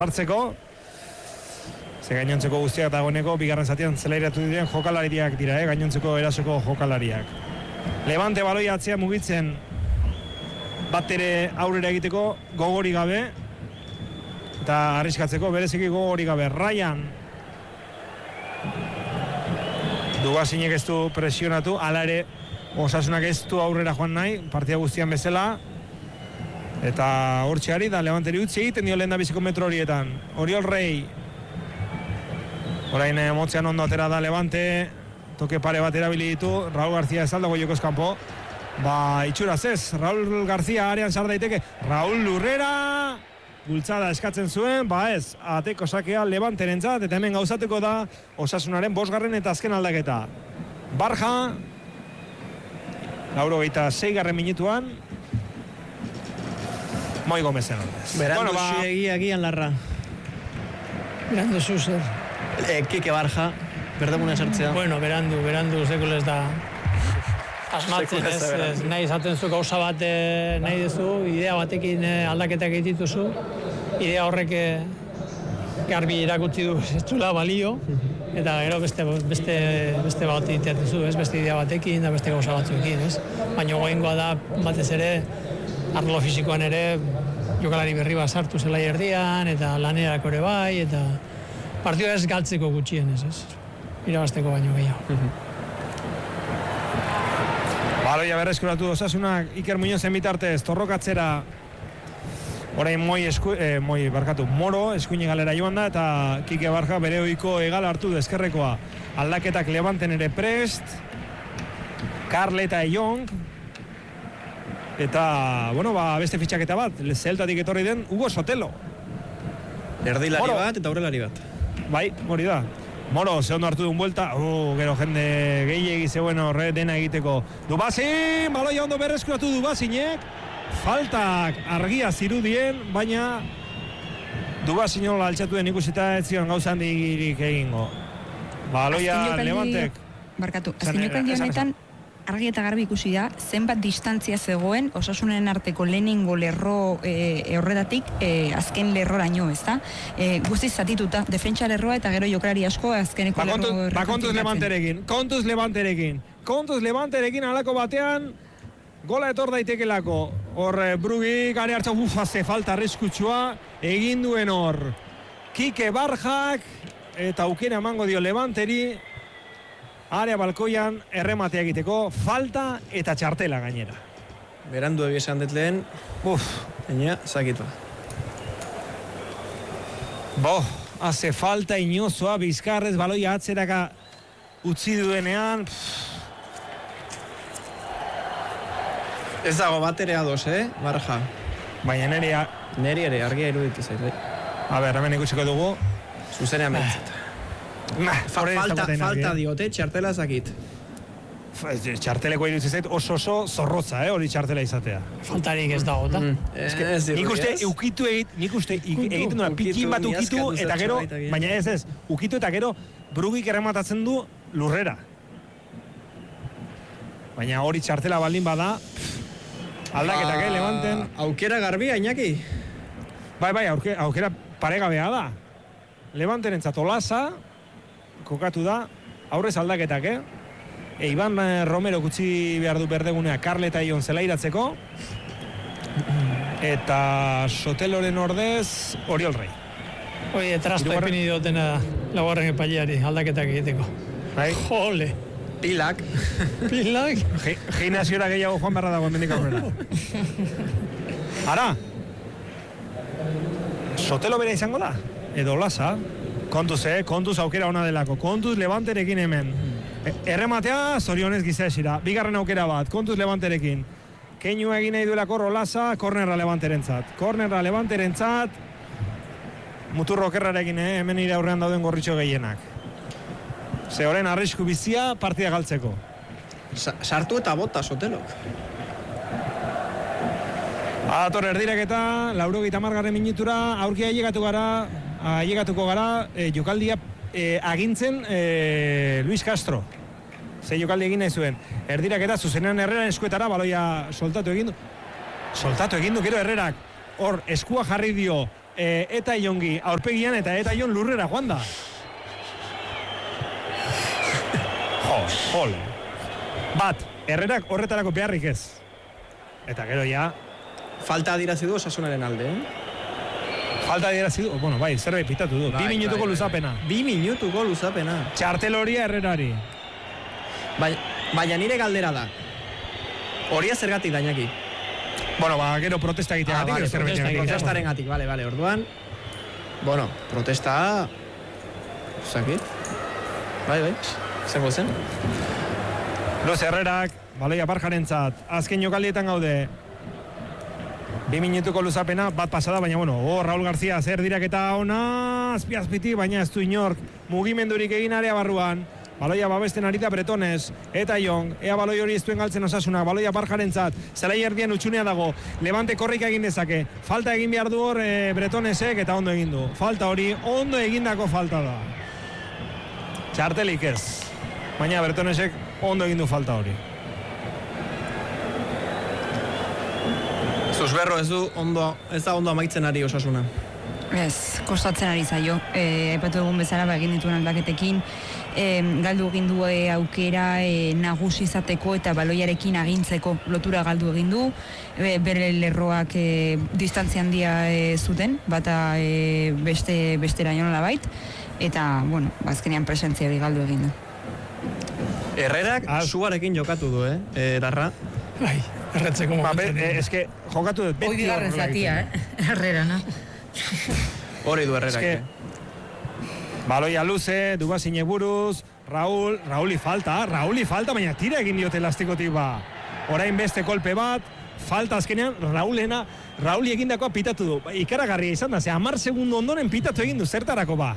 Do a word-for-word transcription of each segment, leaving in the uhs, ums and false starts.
hartzeko. Ze gainontzeko guztiak dagoeneko bigarren zatean zelairatu diren jokalariak dira, eh? Gainontzeko erasoko jokalariak. Levante baloia atzea mugitzen bat ere aurrera egiteko gogori gabe eta arriskatzeko bereziki gogori gabe. Ryan Dugasinek ez du presionatu, hala ere Osasunak ez du aurrera joan nahi, partida guztian bezala. Eta hortxeari da Levanteri utzi egiten dio lehen da biziko metro horietan. Oriol Rey. Orain motzean ondo atera da Levante. Toke pare bat erabili ditu. Raúl García ez aldago jokoz kanpo. Ba, itxuraz ez. Raúl García arean sar daiteke. Raúl Lurrera. Bultzada eskatzen zuen. Ba ez, ateko sakea Levanterentzat. Eta hemen gauzateko da Osasunaren bosgarren eta azken aldaketa. Barja. Lauro geita seigarren minutuan. Moi Gomezen ordez. Berandu bueno, ba... egiagian larra. Berandu zuzer. E, Kike Barja, berdemuna sartzea. Bueno, berandu, berandu sekules da asmatzen, ez, ez, nahi izaten zu gauza bat nahi duzu, idea batekin aldaketak egituzu, idea horrek garbi erakutsi du ez zula balio, eta gero beste, beste, beste bat iteatuzu, ez, beste idea batekin, da beste gauza batzuekin, ez. Baina goengoa da, batez ere, arlo fisikoan ere, jokalari berri bat sartu zelai erdian, eta lanerako ere bai, eta partioa ez galtzeko gutxien ez, ez. Irabazteko baino gehiago. Baloia berreskuratu Osasunak, Iker Muñozen bitartez, torrokatzera, orain moi, esku, eh, moi barkatu, Moro, eskuine galera joan da, eta Kike Barja bere ohiko egal hartu deskerrekoa. Aldaketak Levanten ere prest, Karle eta Eyong, eta, bueno, ba, beste fitxaketa bat, Zeltatik etorri den, Hugo Sotelo. Erdilari Moro. bat eta aurrelari bat. Bai, hori da. Moro, ze ondo hartu duen buelta, uh, gero jende gehiegi zeuen horre dena egiteko. Dubazin, baloia ondo berreskuratu Dubazinek, faltak argia zirudien, baina Dubazin hola altxatuen ikusita ez zion gauzan digirik egingo. Baloia Levantek. Barkatu, azken jokaldi honetan argi eta garbi ikusi da, zenbat distantzia zegoen Osasunen arteko lehenengo lerro e, horretatik e, azken lerroraino, ez da? E, guztiz zatituta, defentsa lerroa eta gero jokalari asko azkeneko ba, lerro... Ba, kontuz Levanterekin, kontuz Levanterekin, kontuz Levanterekin alako batean, gola etor daitekelako. Hor, Brugik, are hartza, ufa, ze falta arriskutsua, egin duen hor. Kike Barjak, eta aukera emango dio Levanteri, area balkoian errematea egiteko, falta eta txartela gainera. Berandu egia esan dut lehen, uf, enia, zakitua. Bo, haze falta inozoa, Bizkarrez baloia atzeraka utzi duenean. Ez dago bat ere ados, eh, Barja. Baina nerea... Neri ere, argia iruditu zait, eh? A ber, hemen ikusiko dugu. Zuzenean behintzat. Nah, Fa, falta, falta diote, txartela zakit. Txarteleko iruditzen zait oso oso zorrotza, eh, hori txartela izatea. Faltarik ez dago, eta? Mm, ez nik uste ukitu egit, nik uste egiten duena pikin bat ukitu, eta gero, baina ez ez, ukitu eta gero Brugik errematatzen du Lurrera. Baina hori txartela baldin bada, aldaketak, eh, Levanten. Aukera garbia, Iñaki? Bai, bai, aukera paregabea da. Levanten entzat Olaza, kokatu da, aurrez aldaketak, eh? E, Iban Romero gutxi behar du berdegunea Karle eta Ion zelairatzeko. Eta Soteloren ordez Oriol Rey. Oie, trasto epini diotena laugarren epaileari aldaketak egiteko. Bai? Jole! Pilak. Pilak? Gimnasiora gehiago joan beharra dago hemendik aurrera. Ara! Sotelo bera izango da? Edo Olaza? Kontuz, eh? Kontuz aukera ona delako. Kontuz Levanterekin hemen. Errematea, zorionez giza esira. Bigarren aukera bat. Kontuz Levanterekin. Keinu egin nahi duelako Olaza, kornerra Levanterentzat. Kornerra Levanterentzat. Muturro okerrarekin, eh? Hemen ire aurrean dauden gorritxo gehienak. Ze horren arrisku bizia partida galtzeko. Sa sartu eta bota Sotelok. Ator erdirek eta laurogeita hamargarren minutura aurkia ailegatu gara, ailegatuko gara, e, jokaldia e, agintzen e, Luis Castro. Ze jokaldi egin nahi zuen. Erdirak eta zuzenean Herrera eskuetara baloia soltatu egin du. Soltatu egin du, gero Herrerak hor eskua jarri dio e, eta iongi aurpegian eta eta ion lurrera joan da. Jo, jole. Bat, Herrerak horretarako beharrik ez. Eta gero ja... Falta adirazi du Osasunaren alde, eh? Falta adirazi du, bueno, bai, zerbait pitatu du. Bai, Bi minutuko bai, bai. luzapena. Bi minutuko luzapena. Txartel horia Herrerari. Bai, baina nire galdera da. Horia zergatik dainaki. Bueno, ba, gero protesta egitea Ah, vale, protesta, protestaren gatik, vale, vale, orduan. Bueno, protesta... Zakit. Bai, bai, zengo zen. Luz Herrerak, baloia Barjarentzat, azken jokaldietan gaude. Bi minutuko luzapena, bat pasada, baina, bueno, oh, Raúl García, zer diraketa ona, azpi-azpiti, baina ez du inork, mugimendurik egin area barruan. Baloia babesten ari da Bretones, eta Jong, ea baloi hori ez duen galtzen Osasuna, baloia Barjarentzat, zelai erdian utxunea dago, Levante korrika egin dezake, falta egin behar du hor e, Bretonesek eta ondo egin du. Falta hori, ondo egindako falta da. Txartelik ez, baina Bretonesek ondo egin du falta hori. Zuzberro ez du ondo, ez da ondo amaitzen ari Osasuna. Ez, kostatzen ari zaio. E, epatu egun bezala ba, egin dituen aldaketekin, e, galdu egin du e, aukera e, nagusi izateko eta baloiarekin agintzeko lotura galdu egin du, e, bere lerroak e, distantzia handia e, zuten, bata e, beste bestera jonola bait, eta, bueno, azkenean presentzia hori galdu egin du. Herrerak suarekin jokatu du, eh, e, Darra. Bai, erretzeko Ba, momentu. be, eske, jokatu dut, Hoi beti bigarren horrela zatia, egiten. eh? Herrera, no? Hori du Herrerak. Eske, baloia luze, Dubasine buruz, Raúl, Raúli falta, Raúli falta, baina tira egin diote elastikotik ba. Orain beste kolpe bat, falta azkenean, Raúlena, Raúli egindakoa pitatu du. Ba, ikaragarria izan da, ze hamar segundu ondoren pitatu egin du, zertarako ba.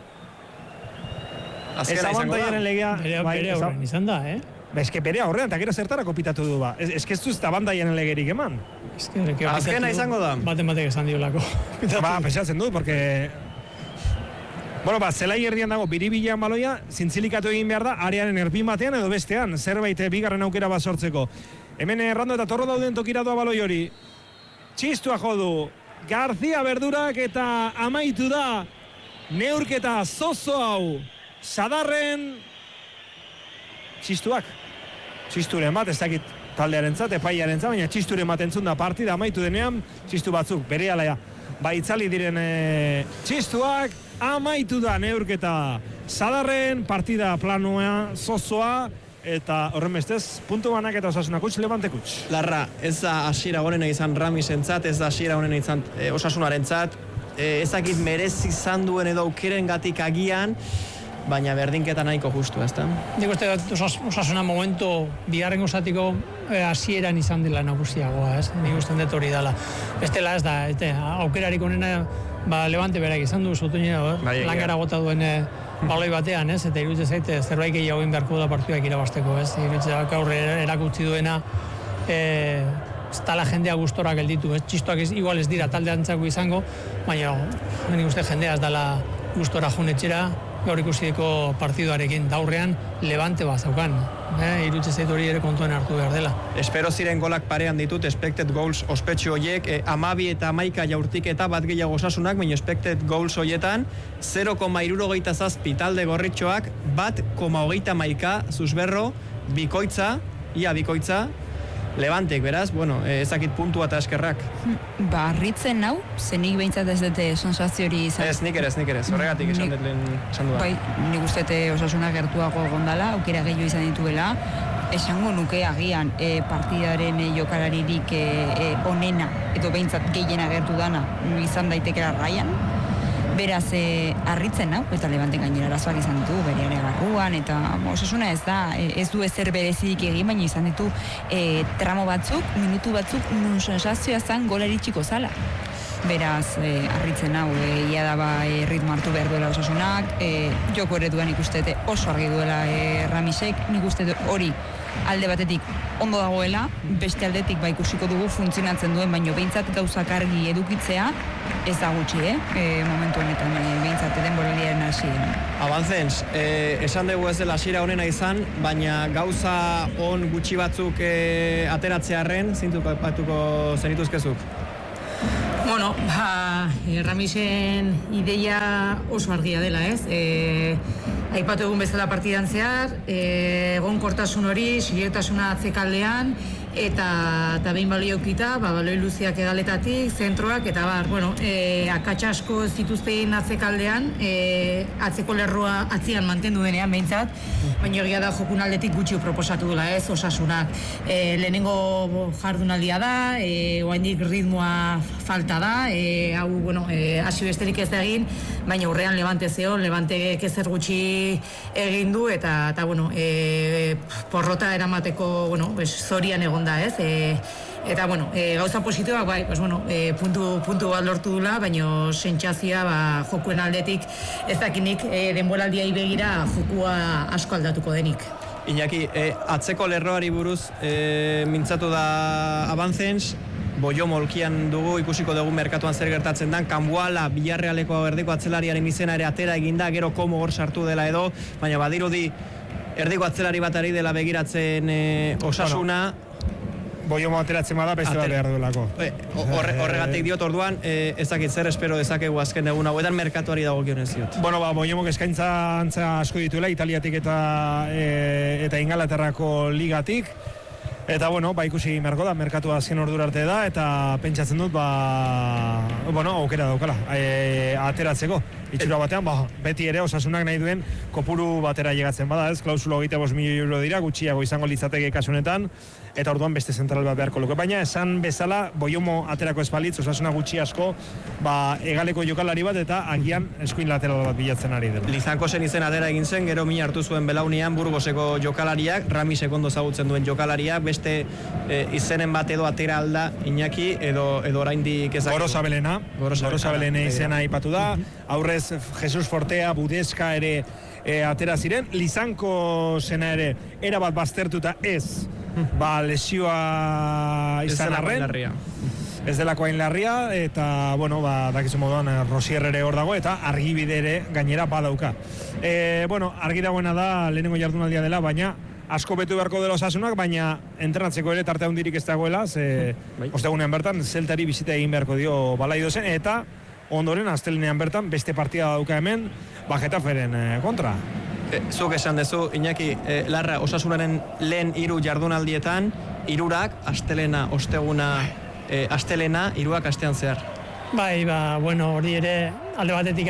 Ez Azkena izango abantaiaren da. legea, Bere, bai, bere ez ab- aurren izan da, eh? Ba, eske bere aurrean, eta gero zertarako pitatu du ba. Ez, eske ez du ez da abantaiaren legerik eman. Ezkerreke Azkena izango da. Baten batek esan diolako. Ba, pesatzen du, porque... Bueno, ba, zelai erdian dago, biribilean baloia, zintzilikatu egin behar da, arearen erpin batean edo bestean, zerbait eh, bigarren aukera bat sortzeko. Hemen errando eta torro dauden tokira doa baloi hori. Txistua jodu, García Berdurak eta amaitu da, neurketa zozo hau, Sadarren, txistuak. Txisturen bat, ez dakit taldearentzat, epaiarentzat, baina txisturen bat entzun da partida amaitu denean, txistu batzuk, bere alaia. Ba, itzali diren e, txistuak, amaitu da neurketa Sadarren, partida planoa, zozoa, eta horren bestez, puntu banak eta Osasunak utx, Levante kutx. Larra, ez da hasiera honena izan Ramisentzat, ez da hasiera honena izan e, Osasunarentzat, e, ezakit merezi izan duen edo aukeren gatik agian, baina berdinketa nahiko justu, ezta? Nik uste dut osas, Osasuna momentu bigarren osatiko hasieran izan dela nagusiagoa, ez? Nik uste dut hori dela. Bestela ez da, ete, aukerarik onena ba, Levante berak izan du zutunera, Bai, egia. langara gota duen eh, baloi batean, ez? Eta iruditzen zaite zerbait gehiago egin beharko da partidak irabasteko, ez? Iruditzen zaite gaur erakutsi duena eh, ez dala jendea gustora gelditu, ez? Txistoak ez, igual ez dira talde antzako izango, baina nik uste jendea ez dala gustora junetxera, gaur ikusiko partidoarekin daurrean Levante bat zaukan. Eh? Iruditzen zait hori ere kontuan hartu behar dela. Espero ziren golak parean ditut, expected goals ospetsu horiek, e, amabi eta amaika jaurtiketa bat gehiago Osasunak, baina expected goals horietan, zero koma hirurogeita zazpi talde gorritxoak, bat koma hogeita hamaika Zuzberro, bikoitza, ia bikoitza, Levantek, beraz, bueno, e, ezakit puntua eta eskerrak. Ba, harritzen nau, zenik behintzat ez dute sensazio hori izan. Ez, nik ere, ez, nik ere, ez, horregatik esan Nik- dut lehen esan dudan. Bai, nik uste dut Osasuna gertuago gondala, aukera gehiago izan dituela, esango nuke agian e, partidaren e, jokalaririk e, e, onena, edo behintzat gehiena gertu dana, izan daitekela Ryan. Beraz, e, harritzen nau, eta Levante gainera arazoak izan ditu, bere ere barruan, eta Osasuna ez da, e, ez du ezer berezirik egin, baina izan ditu e, tramo batzuk, minutu batzuk, nun sensazioa zan gola iritsiko zala. Beraz, e, harritzen hau, e, ia da ba, e, ritmo hartu behar duela Osasunak, e, joko ereduan ikustete oso argi duela e, Ramisek, nik uste dut hori alde batetik ondo dagoela, beste aldetik ba ikusiko dugu funtzionatzen duen, baino behintzat gauzak argi edukitzea, ez da gutxi, eh? E, momentu honetan, e, behintzat denboraldiaren hasieran. Abantzens, eh, esan dugu ez dela hasiera honena izan, baina gauza on gutxi batzuk eh, ateratzearren, zintzuk batuko zenituzkezuk? Bueno, ba, e, Ramisen ideia oso argia dela, ez? E, aipatu egun bezala partidan zehar, e, egonkortasun hori, siletasuna atzekaldean, eta eta behin baliokita, ba, baloi luziak edaletatik, zentroak, eta bar, bueno, e, akatsa asko zituztein atzekaldean, e, atzeko lerroa atzian mantendu denean behintzat, baina egia da jokun aldetik gutxi proposatu dela, ez, Osasunak. E, lehenengo jardunaldia da, e, oaindik ritmoa falta da, e, hau, bueno, e, hasi besterik ez da egin, baina urrean Levante zeon, Levante kezer gutxi egin du, eta, eta bueno, e, porrota eramateko, bueno, pues, zorian egon da, ez? E, eta, bueno, e, gauza positiboak, bai, pues, bueno, e, puntu, puntu bat lortu dula, baina sentsazioa, ba, jokuen aldetik, ez dakinik, e, denboraldiai begira jokua asko aldatuko denik. Iñaki, e, atzeko lerroari buruz e, mintzatu da Abanzens, Boio molkian dugu, ikusiko dugu merkatuan zer gertatzen dan, Kanbuala, Villarrealeko erdiko atzelariaren izena ere atera eginda, gero komo hor sartu dela edo, baina badirudi erdiko atzelari bat ari dela begiratzen e, Osasuna. Boio ateratzen bada beste bat behar duelako. E, horre, horregatik diot orduan, e, ezakit zer espero dezakegu azken egun hauetan merkatuari dagokionez diot. Bueno, ba, Boiomok eskaintza antza asko dituela, Italiatik eta, e, eta Ingalaterrako ligatik. Eta, bueno, ba, ikusi merko da, merkatu azken ordura arte da, eta pentsatzen dut, ba, bueno, aukera daukala, e, ateratzeko. Itxura batean, ba, beti ere Osasunak nahi duen kopuru batera llegatzen bada, ez? Klausulo hogeita bost milioi euro dira, gutxiago izango litzateke kasunetan, eta orduan beste zentral bat beharko luke. Baina, esan bezala, Boiomo aterako espalitz, Osasuna gutxi asko, ba, egaleko jokalari bat, eta agian eskuin lateral bat bilatzen ari dela. Lizankosen izen atera egin zen, gero mina hartu zuen belaunian Burgoseko jokalariak, Ramisek ondo zagutzen duen jokalariak, beste e, izenen bat edo atera alda Iñaki, edo, edo oraindik ezak. Gorosabelena, Gorosabelene izena aipatu da, aurrez Jesus Fortea, Budeska ere e, atera ziren, Lizanko zena ere erabat baztertuta ez, ba lesioa izan arren, ez delako hain larria, eta, bueno, ba, dakizu moduan, Rosier ere hor dago, eta argibide ere gainera badauka. E, bueno, argi dagoena da, lehenengo jardunaldia dela, baina asko betu beharko dela Osasunak, baina entrenatzeko ere tarte handirik ez dagoela, ze ostegunean bertan, zeltari bizita egin beharko dio Balaidozen, eta ondoren, astelenean bertan, beste partida dauka hemen, Bajetaferen e, kontra. E, zuk esan dezu, Iñaki, e, Larra, Osasunaren lehen hiru jardunaldietan, hirurak, astelena, osteguna, e, astelena, hiruak astean zehar. Bai, ba, bueno, hori ere, alde batetik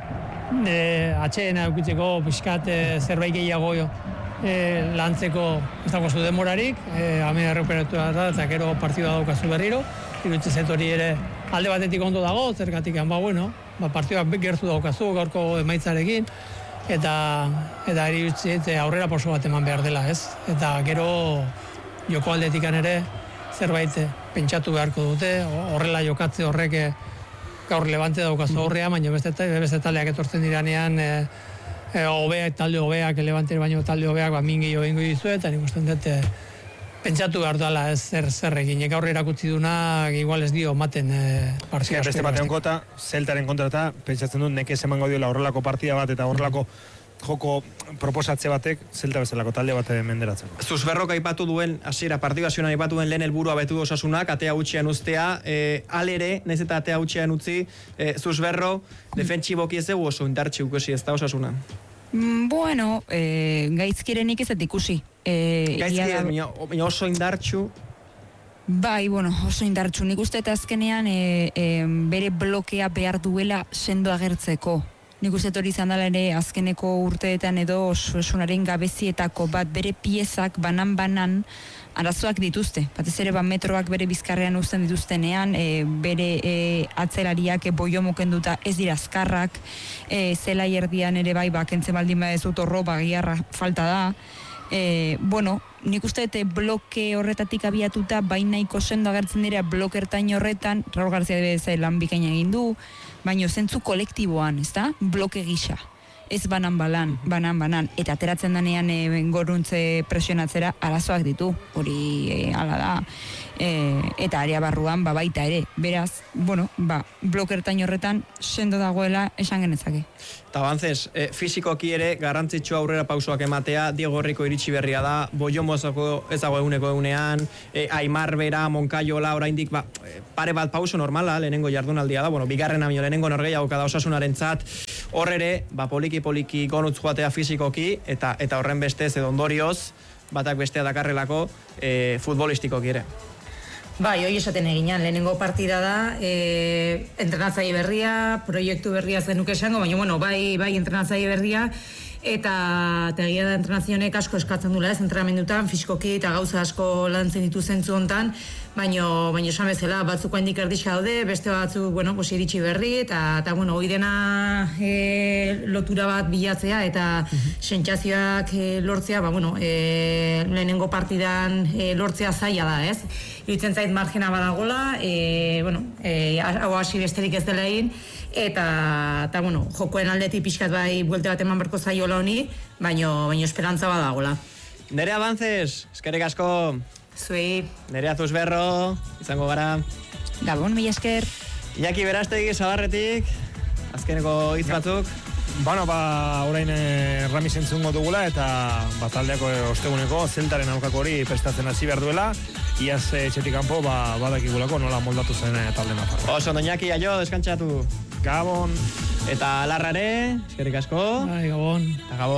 e, atxeena eukitzeko, pixkat e, zerbait gehiago e, lantzeko ez dago zu demorarik, e, hamea erreperatu da, eta gero partidua daukazu berriro, iruditzen zet hori ere alde batetik ondo dago, zergatik, ba, bueno, ba, partidua gertu daukazu, gaurko emaitzarekin, eta eta iruditzen aurrera pauso bat eman behar dela, ez? Eta gero joko aldetikan ere zerbait pentsatu beharko dute, horrela jokatze horrek gaur Levante daukazu horrea, baina beste, beste taldeak etortzen diranean e, e, hobeak, talde hobeak, Levante baino talde hobeak, ba, min gehiago egingo dizu, eta nik usten dut pentsatu behar dela ez zer zerrekin. Gaur erakutsi duna, igual ez dio maten e, partia. Beste batean kota, Zeltaren kontrata, pentsatzen dut nekez emango diola horrelako partida bat eta horrelako joko proposatze batek Zelta bezalako talde bat menderatzen. Zuzberrok aipatu duen, hasiera partidazioan aipatu duen lehen helburua betu du Osasunak, atea utxean uztea, e, alere, naiz eta atea utxean utzi, e, Zuzberro, defentsiboki ez dugu oso indartxe ikusi ez da Osasuna? Bueno, eh, gaizkirenik ez dut ikusi. Eh, Gaizkiren, baina oso indartxu? Bai, bueno, oso indartxu. Nik uste eta azkenean e, e, bere blokea behar duela sendo agertzeko. Nik uste hori izan dela ere azkeneko urteetan edo Osasunaren gabezietako bat bere piezak banan-banan arazoak dituzte. Batez ere ba metroak bere bizkarrean uzten dituztenean, e, bere e, atzelariak e, Boiomoken duta ez dira azkarrak, e, zelai erdian ere bai ba kentzen baldin ba ez dut horro, ba giarra falta da. E, bueno, nik uste dute bloke horretatik abiatuta bainaiko sendo agertzen dira bloke ertain horretan, Raul García de lan bikaina egin du, baina zentzu kolektiboan, ez da? Bloke gisa. ez banan balan, banan banan, eta ateratzen danean e, goruntze presionatzera arazoak ditu, hori e, ala da, e, eta area barruan ba, baita ere, beraz, bueno, ba, blokertain horretan sendo dagoela esan genezake. Eta bantzez, e, fizikoki ere garrantzitsua aurrera pausoak ematea, Diego Rico iritsi berria da, Boio Mozako ez dago eguneko egunean, e, Aimar Bera, Monkaiola, oraindik ba, pare bat pauso normala, lehenengo jardunaldia da, bueno, bigarren amio lehenengo norgehiago kada Osasunaren zat, hor ere, ba, poliki-poliki gonutz joatea fizikoki, eta eta horren bestez edo ondorioz, batak bestea dakarrelako e, futbolistikoki ere. Bai, hoi esaten eginan, lehenengo partida da, e, entrenatzaile berria, proiektu berria zenuke esango, baina, bueno, bai, bai entrenatzaile berria, eta tegia da entrenazionek asko eskatzen dula, ez, entrenamendutan, fizikoki eta gauza asko lantzen ditu zentzu hontan, baino, baino esan bezala, batzuk handik erdixka daude, beste batzuk, bueno, pues, iritsi berri, eta, eta bueno, hoi dena e, lotura bat bilatzea, eta sentsazioak e, lortzea, ba, bueno, e, lehenengo partidan e, lortzea zaila da, ez? Iruditzen zait margena badagola, e, bueno, e, hau hasi besterik ez dela egin, eta, eta bueno, jokoen aldetik pixkat bai buelte bat eman berko zaiola honi, baino, baino esperantza badagola. Nerea Bantzez, eskerrik asko. Zuei. Nerea Zuzberro, izango gara. Gabon, mila esker. Iñaki Berastegi, Zabarretik, azkeneko hitz batzuk. Bueno, ba, orain eh, Ramis entzungo dugula, eta ba, taldeako eh, osteguneko zeltaren aurkako hori prestatzen hasi behar duela, iaz eh, etxetik kanpo ba, badakigulako nola moldatu zen eh, talde nafarra. Oso, Iñaki, aio, deskantxatu. Gabon. Eta Larrare, eskerrik asko. Bai, Gabon. Eta Gabon.